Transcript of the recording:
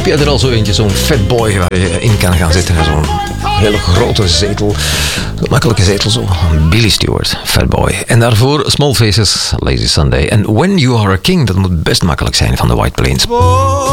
Heb jij er al zo eentje, zo'n fatboy waar je in kan gaan zitten? Zo'n hele grote zetel. Zo'n makkelijke zetel zo. Billy Stewart, Fatboy. En daarvoor Small Faces, Lazy Sunday. En When You Are a King, dat moet best makkelijk zijn van de White Plains.